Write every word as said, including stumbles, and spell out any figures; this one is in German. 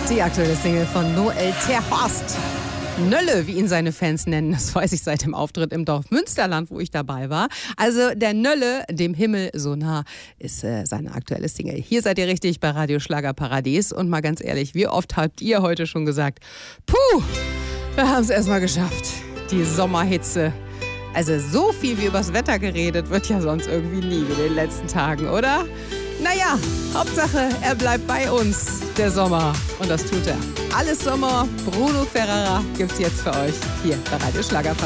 Die aktuelle Single von Noel Terhorst. Nölle, wie ihn seine Fans nennen, das weiß ich seit dem Auftritt im Dorf Münsterland, wo ich dabei war. Also der Nölle, dem Himmel so nah, ist äh, seine aktuelle Single. Hier seid ihr richtig bei Radio Schlager Paradies. Und mal ganz ehrlich, wie oft habt ihr heute schon gesagt, puh, wir haben es erstmal geschafft. Die Sommerhitze. Also so viel wie übers Wetter geredet wird ja sonst irgendwie nie in den letzten Tagen, oder? Naja, Hauptsache, er bleibt bei uns, der Sommer. Und das tut er. Alles Sommer, Bruno Ferrara gibt's jetzt für euch hier bei Radio Schlager Paradies.